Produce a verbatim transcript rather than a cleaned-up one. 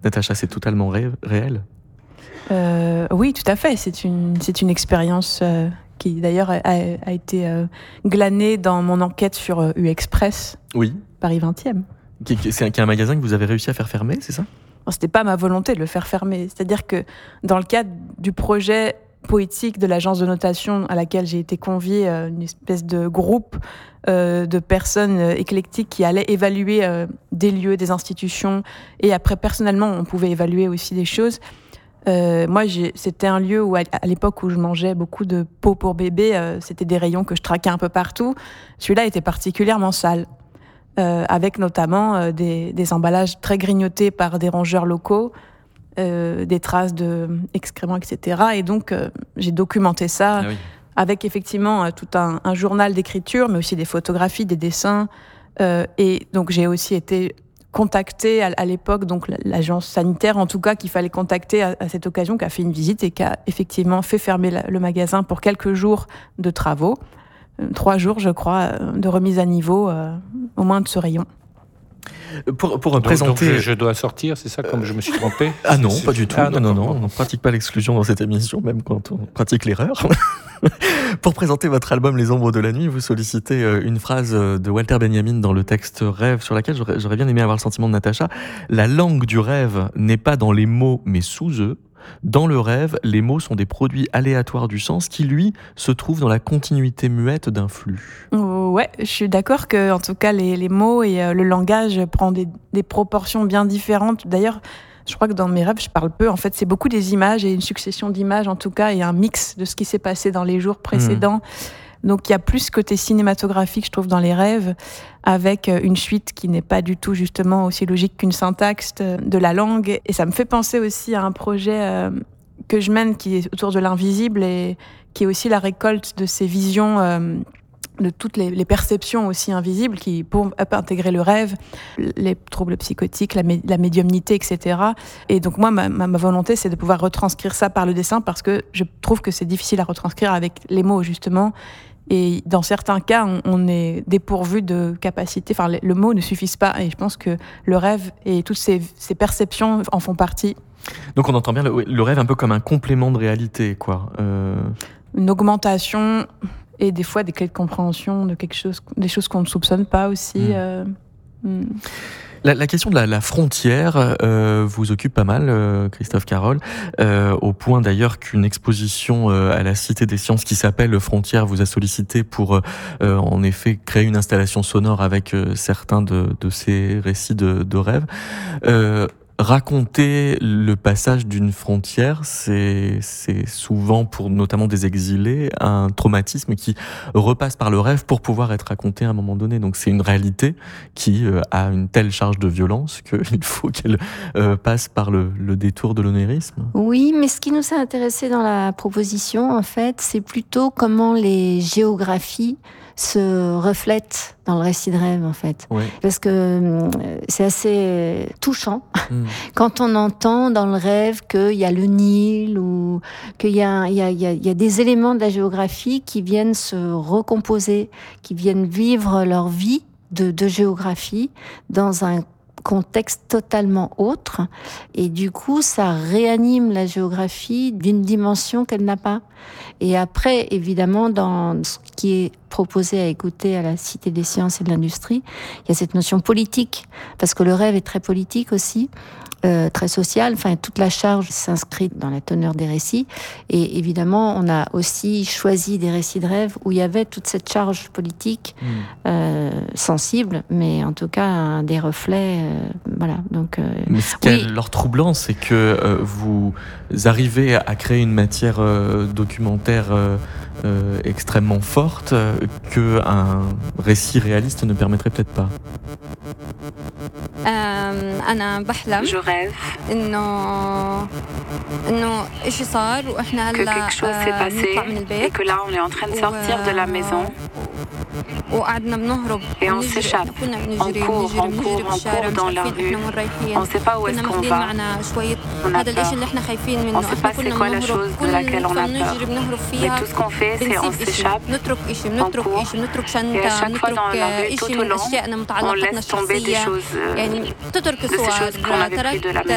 Natacha, c'est totalement ré- réel. Euh, oui, tout à fait. C'est une, c'est une expérience euh, qui, d'ailleurs, a, a été euh, glanée dans mon enquête sur euh, U-Express, Oui. Paris vingtième. Qui, qui, c'est un, qui est un magasin que vous avez réussi à faire fermer, c'est ça ? Bon, c'était pas ma volonté de le faire fermer. C'est-à-dire que dans le cadre du projet poétique de l'agence de notation à laquelle j'ai été conviée, euh, une espèce de groupe euh, de personnes euh, éclectiques qui allaient évaluer euh, des lieux, des institutions, et après, personnellement, on pouvait évaluer aussi des choses. Euh, moi, j'ai, c'était un lieu où, à, à l'époque où je mangeais beaucoup de pots pour bébés, euh, c'était des rayons que je traquais un peu partout. Celui-là était particulièrement sale, euh, avec notamment euh, des, des emballages très grignotés par des rongeurs locaux, euh, des traces d'excréments, et cetera. Et donc, euh, j'ai documenté ça, ah oui, avec effectivement euh, tout un, un journal d'écriture, mais aussi des photographies, des dessins. Euh, et donc, j'ai aussi été contacté à, à l'époque, donc l'agence sanitaire en tout cas, qu'il fallait contacter à, à cette occasion, qui a fait une visite et qui a effectivement fait fermer la, le magasin pour quelques jours de travaux, euh, trois jours je crois, euh, de remise à niveau, euh, au moins de ce rayon. Pour, pour donc, présenter... Donc je, je dois sortir, c'est ça, comme je me suis trompé ? Ah non, c'est... pas du tout. Ah, non, non, non, on ne pratique pas l'exclusion dans cette émission, même quand on pratique l'erreur. Pour présenter votre album Les Ombres de la Nuit, vous sollicitez une phrase de Walter Benjamin dans le texte Rêve, sur laquelle j'aurais, j'aurais bien aimé avoir le sentiment de Natacha. La langue du rêve n'est pas dans les mots, mais sous eux. Dans le rêve, les mots sont des produits aléatoires du sens qui, lui, se trouvent dans la continuité muette d'un flux. Ouais, je suis d'accord que, en tout cas, les, les mots et euh, le langage prennent des, des proportions bien différentes. D'ailleurs, je crois que dans mes rêves, je parle peu. En fait, c'est beaucoup des images et une succession d'images, en tout cas, et un mix de ce qui s'est passé dans les jours précédents. Mmh. Donc, il y a plus ce côté cinématographique, je trouve, dans les rêves, avec une suite qui n'est pas du tout, justement, aussi logique qu'une syntaxe de la langue. Et ça me fait penser aussi à un projet euh, que je mène qui est autour de l'invisible et qui est aussi la récolte de ces visions... Euh, de toutes les, les perceptions aussi invisibles qui peuvent intégrer le rêve, les troubles psychotiques, la, mé, la médiumnité, et cetera. Et donc moi, ma, ma, ma volonté, c'est de pouvoir retranscrire ça par le dessin parce que je trouve que c'est difficile à retranscrire avec les mots, justement. Et dans certains cas, on, on est dépourvu de capacité. Enfin, le, le mot ne suffit pas. Et je pense que le rêve et toutes ces, ces perceptions en font partie. Donc on entend bien le, le rêve un peu comme un complément de réalité, quoi. Euh... Une augmentation... Et des fois, des clés de compréhension de quelque chose, des choses qu'on ne soupçonne pas aussi. Mmh. Euh, mmh. La, la question de la, la frontière euh, vous occupe pas mal, euh, Christophe Carol, euh, au point d'ailleurs qu'une exposition euh, à la Cité des Sciences qui s'appelle Frontières vous a sollicité pour, euh, en effet, créer une installation sonore avec euh, certains de, de ces récits de, de rêves. Euh, Raconter le passage d'une frontière, c'est, c'est souvent, pour notamment des exilés, un traumatisme qui repasse par le rêve pour pouvoir être raconté à un moment donné. Donc c'est une réalité qui euh, a une telle charge de violence qu'il faut qu'elle euh, passe par le, le détour de l'onérisme. Oui, mais ce qui nous a intéressé dans la proposition, en fait, c'est plutôt comment les géographies se reflètent dans le récit de rêve, en fait. Oui. Parce que euh, c'est assez touchant mmh. quand on entend dans le rêve qu'il y a le Nil ou qu'il y a, il y a, il y a, il y a des éléments de la géographie qui viennent se recomposer, qui viennent vivre leur vie de, de géographie dans un contexte totalement autre, et du coup ça réanime la géographie d'une dimension qu'elle n'a pas. Et après, évidemment, dans ce qui est proposé à écouter à la Cité des Sciences et de l'Industrie, il y a cette notion politique, parce que le rêve est très politique aussi, euh, très social, enfin toute la charge s'inscrit dans la teneur des récits, et évidemment on a aussi choisi des récits de rêve où il y avait toute cette charge politique mmh. euh, sensible, mais en tout cas des reflets, euh, voilà. Donc, euh, mais ce qui oui. est leur troublant, c'est que euh, vous arrivez à créer une matière euh, documentaire euh, euh, extrêmement forte euh, qu'un récit réaliste ne permettrait peut-être pas. Je rêve que quelque chose s'est passé et que là on est en train de sortir de la maison et on s'échappe, on court, on court, on court dans la rue, on ne sait pas où est-ce qu'on va, on a peur, on ne sait pas c'est quoi la chose de laquelle on a peur, mais tout ce qu'on fait c'est on s'échappe, on court, et à chaque fois dans la rue, tout au long, on laisse tomber des choses, euh, de ces choses qu'on avait pris de la maison.